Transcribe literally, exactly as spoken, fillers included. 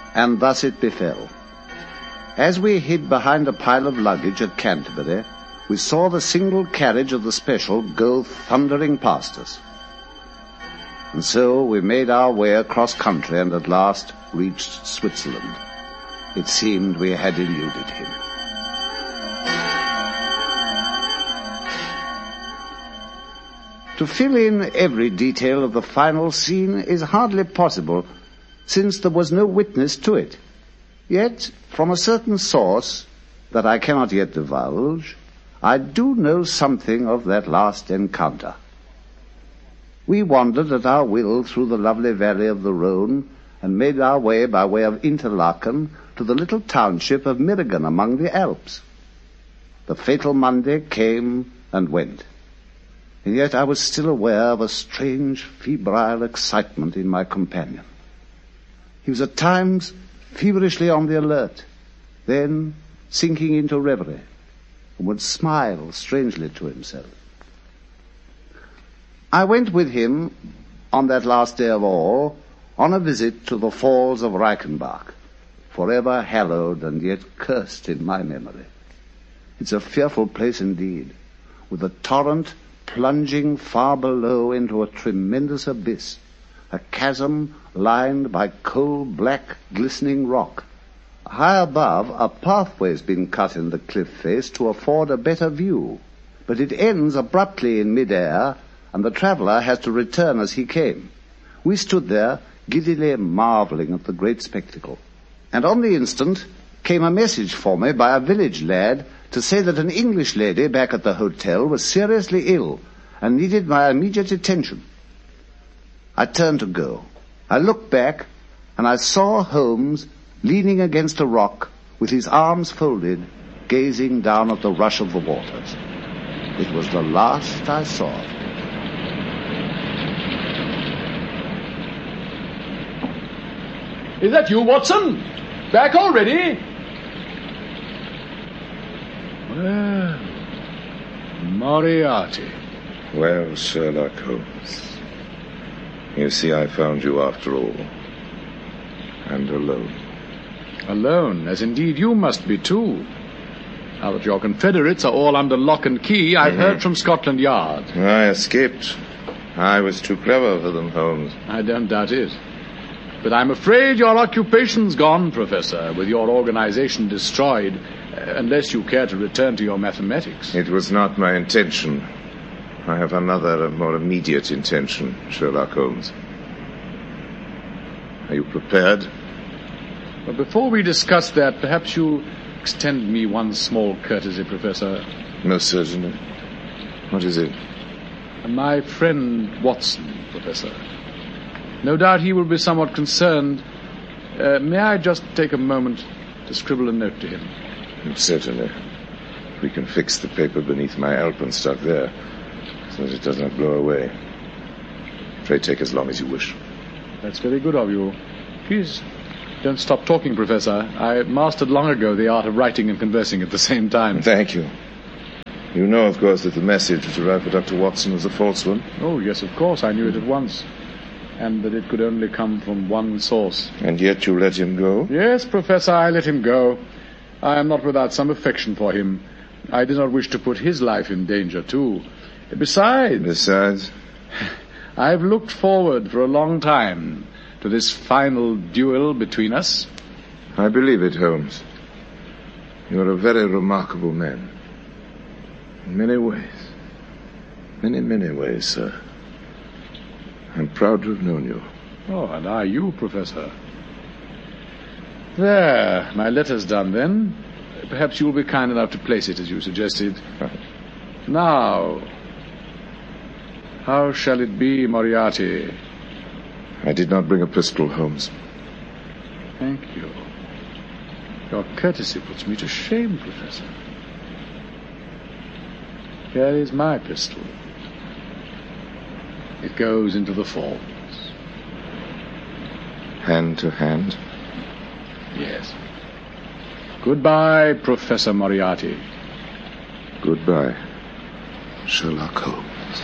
And thus it befell. As we hid behind a pile of luggage at Canterbury, we saw the single carriage of the special go thundering past us. And so we made our way across country and at last reached Switzerland. It seemed we had eluded him. To fill in every detail of the final scene is hardly possible, since there was no witness to it. Yet, from a certain source that I cannot yet divulge, I do know something of that last encounter. We wandered at our will through the lovely valley of the Rhone and made our way by way of Interlaken to the little township of Mirrigan among the Alps. The fatal Monday came and went, and yet I was still aware of a strange, febrile excitement in my companion. He was at times feverishly on the alert, then sinking into reverie, and would smile strangely to himself. I went with him, on that last day of all, on a visit to the falls of Reichenbach, forever hallowed and yet cursed in my memory. It's a fearful place indeed, with a torrent plunging far below into a tremendous abyss, a chasm lined by coal-black, glistening rock. High above, a pathway's been cut in the cliff face to afford a better view, but it ends abruptly in mid-air, and the traveller has to return as he came. We stood there, giddily marvelling at the great spectacle, and on the instant came a message for me by a village lad to say that an English lady back at the hotel was seriously ill and needed my immediate attention. I turned to go. I looked back, and I saw Holmes leaning against a rock with his arms folded, gazing down at the rush of the waters. It was the last I saw of him. Is that you, Watson? Back already? Well, Moriarty. Well, Sherlock Holmes, you see I found you after all. And alone. Alone, as indeed you must be too. Now that your confederates are all under lock and key, I've mm-hmm. heard from Scotland Yard. I escaped. I was too clever for them, Holmes. I don't doubt it. But I'm afraid your occupation's gone, Professor, with your organization destroyed, uh, unless you care to return to your mathematics. It was not my intention. I have another, a more immediate intention, Sherlock Holmes. Are you prepared? Well, before we discuss that, perhaps you'll extend me one small courtesy, Professor. Most certainly. What is it? My friend Watson, Professor. No doubt he will be somewhat concerned. Uh, may I just take a moment to scribble a note to him? Certainly. We can fix the paper beneath my alpenstock there, so that it does not blow away. Pray take as long as you wish. That's very good of you. Please don't stop talking, Professor. I mastered long ago the art of writing and conversing at the same time. Thank you. You know, of course, that the message which arrived for Doctor Watson was a false one? Oh, yes, of course. I knew it at once. And that it could only come from one source. And yet you let him go? Yes, Professor, I let him go. I am not without some affection for him. I did not wish to put his life in danger, too. Besides... Besides? I've looked forward for a long time to this final duel between us. I believe it, Holmes. You're a very remarkable man. In many ways. Many, many ways, sir. I'm proud to have known you. Oh, and I you, Professor. There, my letter's done, then. Perhaps you'll be kind enough to place it as you suggested. Right. Now, how shall it be, Moriarty? I did not bring a pistol, Holmes. Thank you. Your courtesy puts me to shame, Professor. Here is my pistol. It goes into the falls. Hand to hand? Yes. Goodbye, Professor Moriarty. Goodbye, Sherlock Holmes.